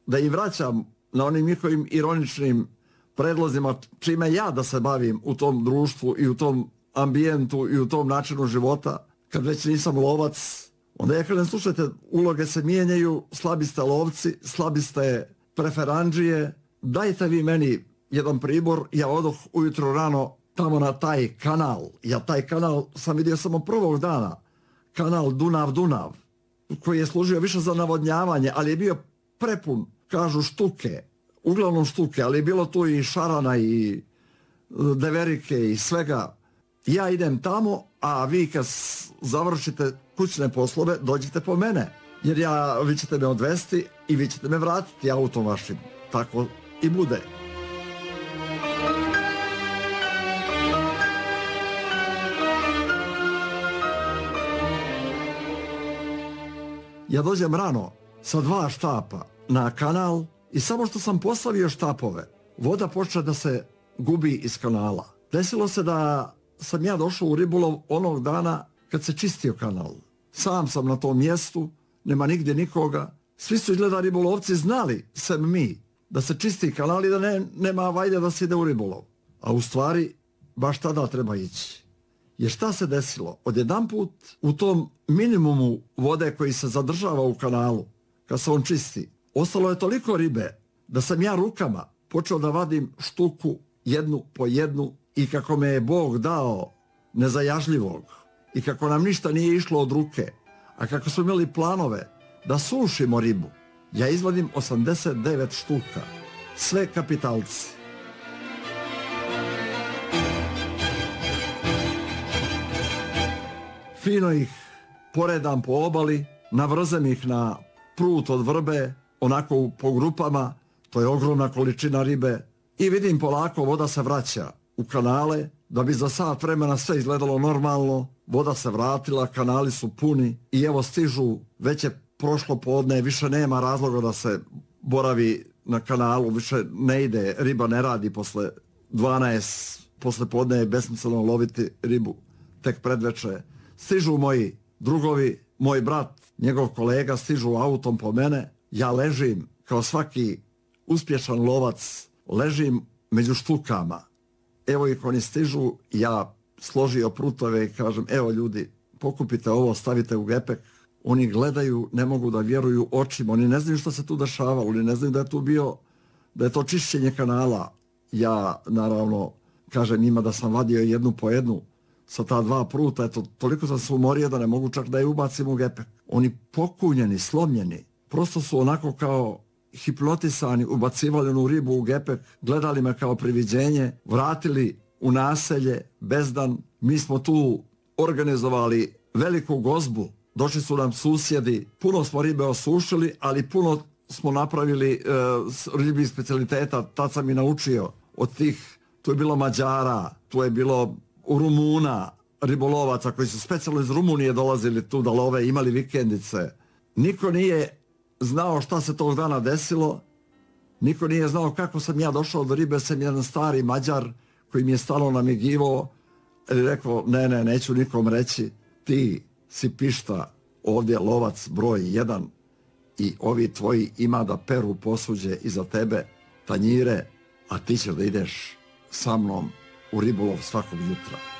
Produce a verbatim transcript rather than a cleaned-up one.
da i vraćam na onim njihovim ironičnim predlozima čime ja da se bavim u tom društvu i u tom ambijentu i u tom načinu života, kad već nisam lovac, onda ja kažem, slušajte, uloge se mijenjaju, slabi ste lovci, slabi ste preferandžije, dajte vi meni jedan pribor, ja odoh ujutro rano tamo na taj kanal. Ja taj kanal sam vidio samo prvog dana, kanal Dunav-Dunav, koji je služio više za navodnjavanje, ali je bio prepun, kažu, štuke, uglavnom štuke, ali je bilo tu i šarana i deverike i svega. Ja idem tamo, a vi kad završite kućne poslove, dođite po mene, jer ja, vi ćete me odvesti i vi ćete me vratiti autom vašim. Tako i bude. Ja dođem rano sa dva štapa na kanal i samo što sam postavio štapove, voda počne da se gubi iz kanala. Desilo se da sam ja došao u ribolov onog dana kad se čistio kanal. Sam sam na tom mjestu, nema nigdje nikoga. Svi su izgleda ribolovci znali, sem mi, da se čisti kanal i da ne, nema vajde da se ide u ribolov. A u stvari, baš tada treba ići. Jer šta se desilo? Odjedanput u tom minimumu vode koji se zadržava u kanalu, kad se on čisti, ostalo je toliko ribe da sam ja rukama počeo da vadim štuku jednu po jednu i kako me je Bog dao nezajažljivog i kako nam ništa nije išlo od ruke, a kako smo imali planove da sušimo ribu, ja izvadim osamdeset devet štuka, sve kapitalci. Fino ih poredam po obali, navrzem ih na prut od vrbe, onako po grupama, to je ogromna količina ribe, i vidim polako voda se vraća u kanale, da bi za sat vremena sve izgledalo normalno, voda se vratila, kanali su puni i evo stižu, već je prošlo podne, više nema razloga da se boravi na kanalu, više ne ide, riba ne radi posle dvanaest, posle podne je besmisleno loviti ribu, tek predveče. Stižu moji drugovi, moj brat, njegov kolega, stižu autom po mene, ja ležim kao svaki uspješan lovac, ležim među štukama. Evo ih oni stižu, ja složio prutove i kažem, evo ljudi, pokupite ovo, stavite u gepek. Oni gledaju, ne mogu da vjeruju očima, oni ne znaju što se tu dešavalo, oni ne znaju da je tu bio, da je to čišćenje kanala. Ja, naravno, kažem njima da sam vadio jednu po jednu sa ta dva pruta, eto, toliko sam se umorio da ne mogu čak da je ubacim u gepek. Oni pokunjeni, slomljeni, prosto su onako kao hipnotisani, ubacivali onu ribu u gepek, gledali me kao priviđenje, vratili u naselje, bezdan. Mi smo tu organizovali veliku gozbu, došli su nam susjedi, puno smo ribe osušili, ali puno smo napravili e, ribi specijaliteta, tad sam i naučio od tih, tu je bilo Mađara, tu je bilo Rumuna, ribolovaca koji su specijalno iz Rumunije dolazili tu da love, imali vikendice. Niko nije znao šta se tog dana desilo, niko nije znao kako sam ja došao do ribe, sam jedan stari Mađar koji mi je stalno namigivao i rekao, ne, ne, neću nikom reći, ti si pišta ovdje lovac broj jedan i ovi tvoji ima da peru posuđe iza tebe tanjire, a ti ćeš da ideš sa mnom u ribolov svakog jutra.